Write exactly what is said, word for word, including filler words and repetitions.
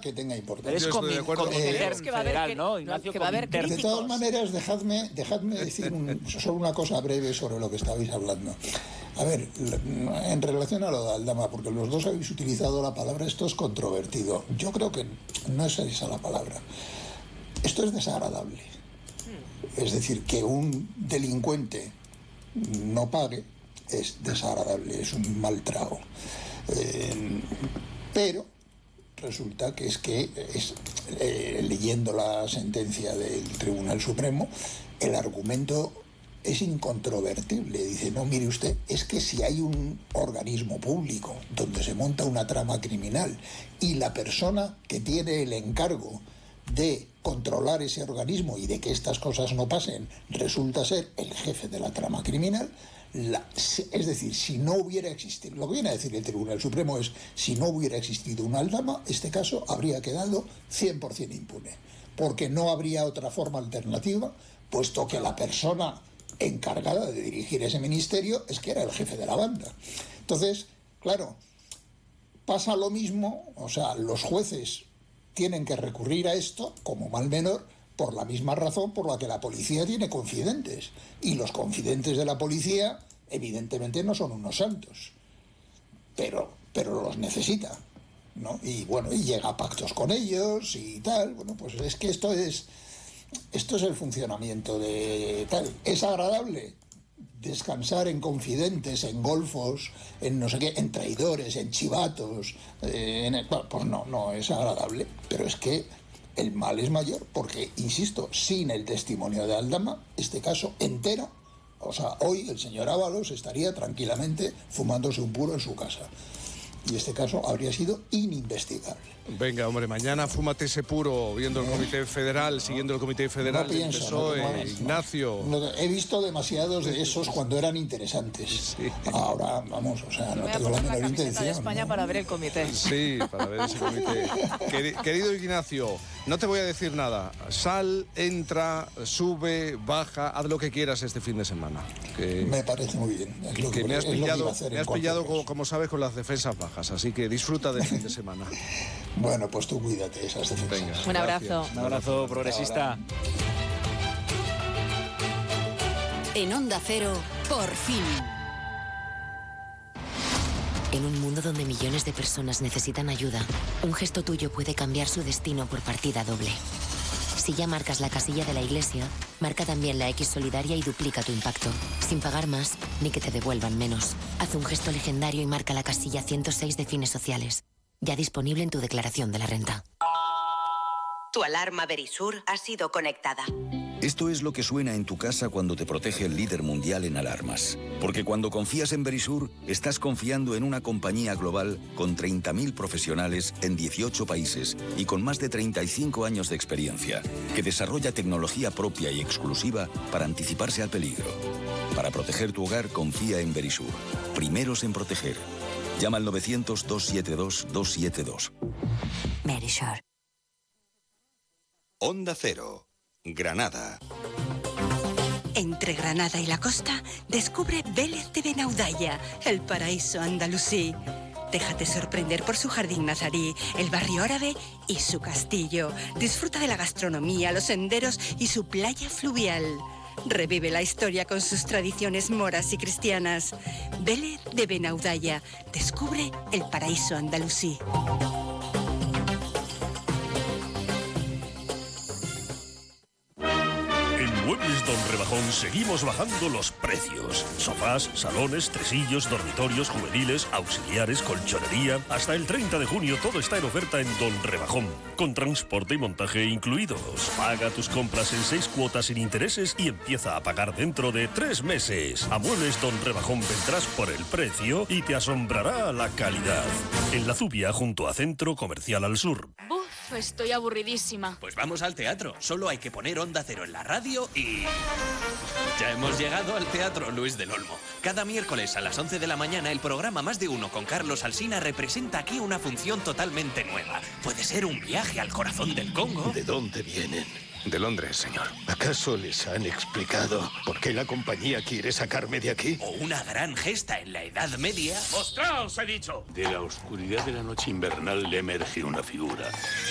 que tenga importancia. Pero es con, de con eh, es que va a haber federal, ¿no, Ignacio? Que va a haber de todas maneras, dejadme, dejadme decir un, solo una cosa breve sobre lo que estabais hablando. A ver, en relación a lo de Aldama, porque los dos habéis utilizado la palabra esto es controvertido. Yo creo que no es esa la palabra. Esto es desagradable. Es decir, que un delincuente no pague es desagradable, es un mal trago. Eh, pero resulta que es que, es, eh, leyendo la sentencia del Tribunal Supremo, el argumento es incontrovertible. Dice, no, mire usted, es que si hay un organismo público donde se monta una trama criminal y la persona que tiene el encargo de controlar ese organismo y de que estas cosas no pasen resulta ser el jefe de la trama criminal, la, es decir, si no hubiera existido, lo que viene a decir el Tribunal Supremo es, si no hubiera existido un Aldama, este caso habría quedado cien por ciento impune, porque no habría otra forma alternativa, puesto que la persona encargada de dirigir ese ministerio es que era el jefe de la banda. Entonces, claro, pasa lo mismo, o sea, los jueces tienen que recurrir a esto como mal menor por la misma razón por la que la policía tiene confidentes. Y los confidentes de la policía, evidentemente, no son unos santos. Pero, pero los necesita, ¿no? Y bueno, y llega a pactos con ellos y tal. Bueno, pues es que esto es, esto es el funcionamiento de tal. ¿Es agradable? Descansar en confidentes, en golfos, en no sé qué, en traidores, en chivatos, eh, en el, bueno, pues no, no es agradable, pero es que el mal es mayor, porque, insisto, sin el testimonio de Aldama, este caso entero, o sea, hoy el señor Ábalos estaría tranquilamente fumándose un puro en su casa. Y este caso habría sido ininvestigable. Venga, hombre, mañana fúmate ese puro viendo el Comité Federal, siguiendo el Comité Federal no pienso, del P S O E, no, no, Ignacio. No, he visto demasiados de esos cuando eran interesantes. Sí. Ahora, vamos, o sea, no tengo la menor intención. de España, ¿no?, para ver el comité. Sí, para ver ese comité. Queri- querido Ignacio, no te voy a decir nada. Sal, entra, sube, baja, haz lo que quieras este fin de semana. Que, me parece muy bien. Es que, lo que, que me has es pillado, lo que me has pillado como, como sabes, con las defensas bajas. Así que disfruta del fin de semana. Bueno, pues tú cuídate esas defensas. Venga, un abrazo. Un abrazo progresista. En Onda Cero, por fin. En un mundo donde millones de personas necesitan ayuda, un gesto tuyo puede cambiar su destino por partida doble. Si ya marcas la casilla de la iglesia, marca también la X solidaria y duplica tu impacto, sin pagar más ni que te devuelvan menos. Haz un gesto legendario y marca la casilla ciento seis de Fines Sociales, ya disponible en tu declaración de la renta. Tu alarma Verisur ha sido conectada. Esto es lo que suena en tu casa cuando te protege el líder mundial en alarmas. Porque cuando confías en Verisur, estás confiando en una compañía global con treinta mil profesionales en dieciocho países y con más de treinta y cinco años de experiencia, que desarrolla tecnología propia y exclusiva para anticiparse al peligro. Para proteger tu hogar, confía en Verisur. Primeros en proteger. Llama al novecientos, doscientos setenta y dos, doscientos setenta y dos. Verisur. Onda Cero, Granada. Entre Granada y la costa, descubre Vélez de Benaudalla, el paraíso andalusí. Déjate sorprender por su jardín nazarí, el barrio árabe y su castillo. Disfruta de la gastronomía, los senderos y su playa fluvial. Revive la historia con sus tradiciones moras y cristianas. Vélez de Benaudalla, descubre el paraíso andalusí. Muebles Don Rebajón seguimos bajando los precios. Sofás, salones, tresillos, dormitorios, juveniles, auxiliares, colchonería. Hasta el treinta de junio todo está en oferta en Don Rebajón, con transporte y montaje incluidos. Paga tus compras en seis cuotas sin intereses y empieza a pagar dentro de tres meses. A Muebles Don Rebajón vendrás por el precio y te asombrará la calidad. En La Zubia, junto a Centro Comercial al Sur. Uf, estoy aburridísima. Pues vamos al teatro. Solo hay que poner Onda Cero en la radio y... ya hemos llegado al Teatro Luis del Olmo. Cada miércoles a las once de la mañana el programa Más de Uno con Carlos Alsina representa aquí una función totalmente nueva. Puede ser un viaje al corazón del Congo. ¿De dónde vienen? De Londres, señor. ¿Acaso les han explicado por qué la compañía quiere sacarme de aquí? O una gran gesta en la Edad Media. ¡Mostraos, he dicho! De la oscuridad de la noche invernal le emerge una figura.